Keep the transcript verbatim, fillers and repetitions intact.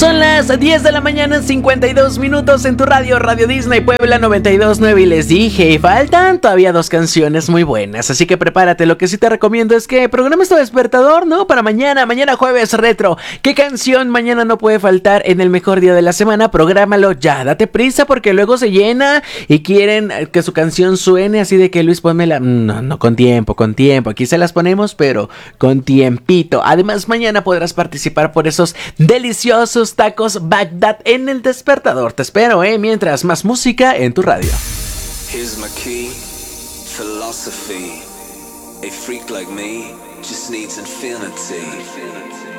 Son las diez de la mañana, cincuenta y dos minutos en tu radio, Radio Disney Puebla noventa y dos punto nueve. Y les dije, faltan todavía dos canciones muy buenas, así que prepárate. Lo que sí te recomiendo es que programes tu despertador, ¿no? Para mañana, mañana jueves retro. ¿Qué canción mañana no puede faltar en el mejor día de la semana? Prográmalo ya, date prisa porque luego se llena y quieren que su canción suene así de que Luis, pónmela. No, no, con tiempo, con tiempo. Aquí se las ponemos, pero con tiempito. Además, mañana podrás participar por esos deliciosos tacos Bagdad en el despertador. Te espero, eh, mientras más música en tu radio. Here's my key, philosophy. A freak like me just needs infinity.